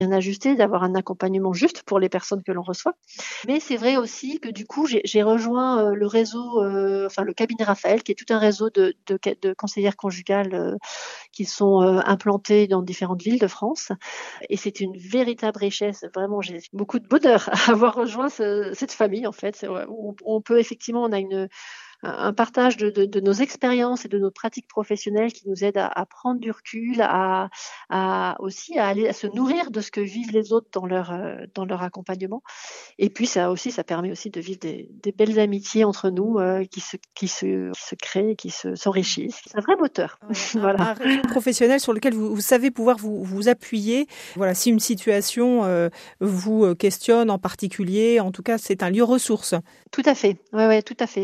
bien ajusté, d'avoir un accompagnement juste pour les personnes que l'on reçoit. Mais c'est vrai aussi que du coup, j'ai rejoint, le réseau, le cabinet Raphael, qui est tout un réseau de conseillères conjugales, qui sont, implantées dans différentes villes de France et c'est une véritable richesse. Vraiment, j'ai beaucoup de bonheur à avoir rejoint cette famille, en fait. C'est ouais, où on peut effectivement on a un partage de nos expériences et de nos pratiques professionnelles qui nous aident à prendre du recul, aussi à aller à se nourrir de ce que vivent les autres dans leur accompagnement. Et puis ça permet aussi de vivre des belles amitiés entre nous, qui se créent, qui s'enrichissent. C'est un vrai moteur. Ouais, Voilà. un réseau professionnel sur lequel vous savez pouvoir vous appuyer. Voilà, si une situation vous questionne en particulier, en tout cas, c'est un lieu ressource. Tout à fait. Ouais, ouais, tout à fait.